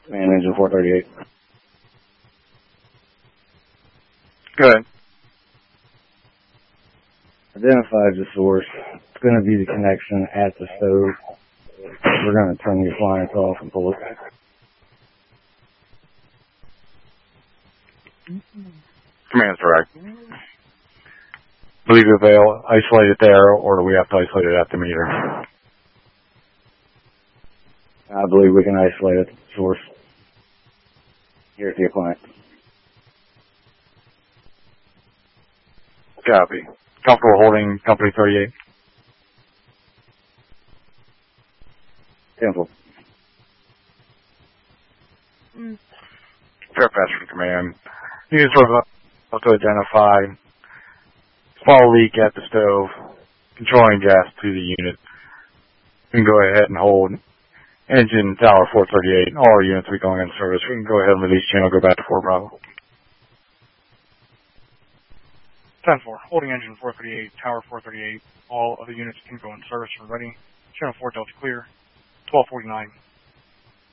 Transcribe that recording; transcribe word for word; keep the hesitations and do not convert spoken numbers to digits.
Man, engine four thirty-eight. Go ahead. Identify the source. It's going to be the connection at the stove. We're going to turn the appliance off and pull it back. Command's direct. Believe if they'll isolate it there, or do we have to isolate it at the meter? I believe we can isolate it at the source. Here at the appliance. Copy. Comfortable holding company thirty-eight? Simple. Fair pass from command. You can sort of have to identify small leak at the stove, controlling gas to the unit. You can go ahead and hold engine tower four thirty-eight. All our units will be going in service. We can go ahead and release channel, go back to four Bravo. ten four, holding engine four thirty-eight, tower four thirty-eight. All other units can go in service when ready. Channel four Delta clear. twelve forty-nine.